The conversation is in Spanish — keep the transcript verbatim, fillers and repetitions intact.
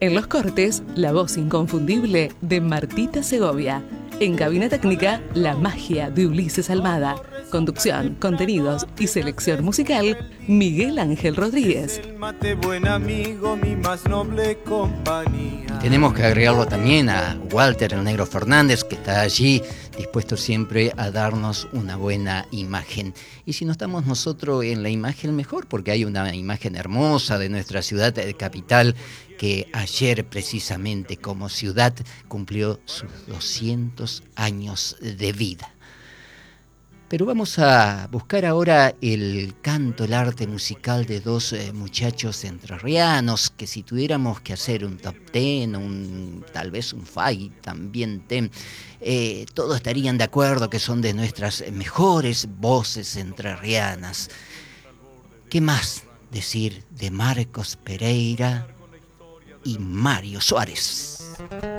En los cortes, la voz inconfundible de Martita Segovia. En cabina técnica, la magia de Ulises Almada. Conducción, contenidos y selección musical, Miguel Ángel Rodríguez. Buen amigo, mi más noble compañía. Tenemos que agregarlo también a Walter el Negro Fernández, que está allí dispuesto siempre a darnos una buena imagen. Y si no estamos nosotros en la imagen, mejor, porque hay una imagen hermosa de nuestra ciudad capital, que ayer precisamente como ciudad cumplió sus doscientos años de vida. Pero vamos a buscar ahora el canto, el arte musical de dos eh, muchachos entrerrianos, que si tuviéramos que hacer un top ten, un, tal vez un five, también ten, eh, todos estarían de acuerdo que son de nuestras mejores voces entrerrianas. ¿Qué más decir de Marcos Pereira y Mario Suárez?